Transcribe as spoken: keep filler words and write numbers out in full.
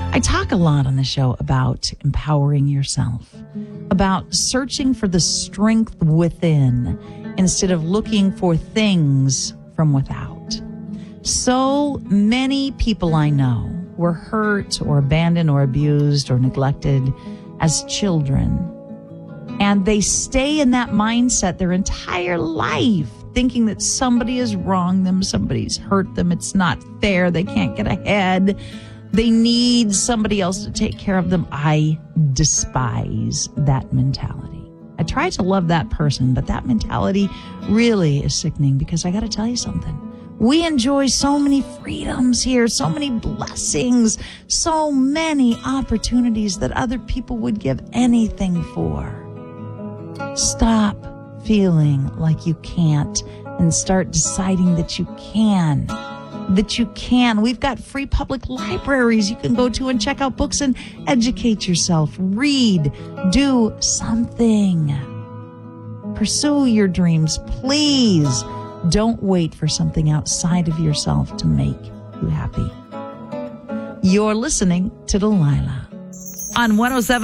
I talk a lot on the show about empowering yourself, about searching for the strength within instead of looking for things from without. So many people I know were hurt or abandoned or abused or neglected as children. And they stay in that mindset their entire life, thinking that somebody has wronged them, somebody's hurt them, it's not fair, they can't get ahead, they need somebody else to take care of them. I despise that mentality. I try to love that person, but that mentality really is sickening, because I got to tell you something. We enjoy so many freedoms here, so many blessings, so many opportunities that other people would give anything for. Stop feeling like you can't and start deciding that you can. That you can. We've got free public libraries you can go to and check out books and educate yourself. Read. Do something. Pursue your dreams. Please don't wait for something outside of yourself to make you happy. You're listening to Delilah on one oh seven